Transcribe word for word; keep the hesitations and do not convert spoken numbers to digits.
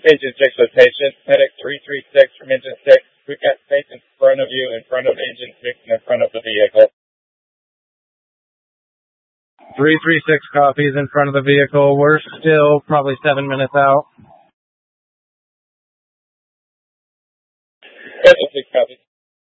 Engine six location, medic three three six from engine six. We've got space in front of you, in front of engine six, and in front of the vehicle. three three six copies in front of the vehicle. We're still probably seven minutes out. Engine six copies.